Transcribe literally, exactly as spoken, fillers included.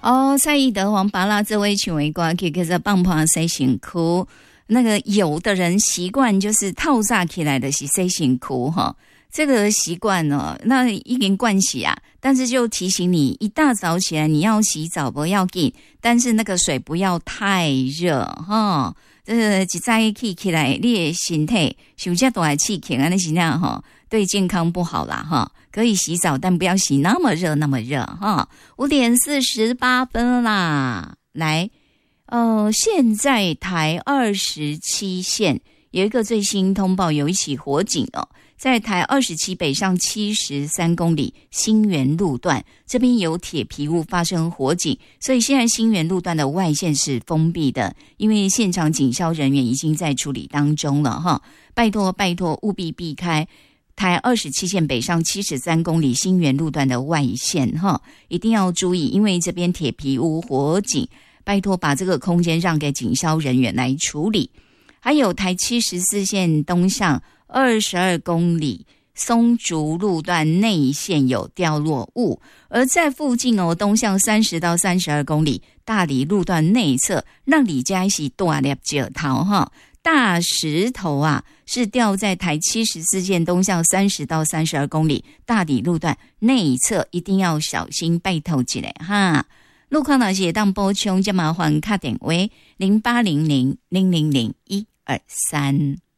哦，蔡依德、王芭乐这位唱的歌曲叫做《放破洗身躯》。那个有的人习惯就是套炸起来的是洗身躯哈，这个习惯呢，那一点惯习啊。但是就提醒你，一大早起来你要洗澡不要紧，但是那个水不要太热哈。这个一早起起来，你的身体受这大的刺激啊，那是那样哈，对健康不好啦哈。可以洗澡，但不要洗那么热那么热哈。五点四十八分啦，来。呃，现在台二十七线有一个最新通报，有一起火警哦，在台二十七北上七十三公里新园路段，这边有铁皮屋发生火警，所以现在新园路段的外线是封闭的，因为现场警消人员已经在处理当中了哈，拜托拜托，务必避开台二十七线北上七十三公里新园路段的外线哈，一定要注意，因为这边铁皮屋火警。拜托把这个空间让给警消人员来处理。还有台七十四线东向二十二公里松竹路段内线有掉落物，而在附近哦，东向三十到三十二公里大理路段内侧让李家一起大粒石头哈，大石头啊是掉在台七十四线东向三十到三十二公里大理路段内侧，一定要小心，拜托起来哈。路况呢是当补充，就麻烦打电话零八零零零零零一二三。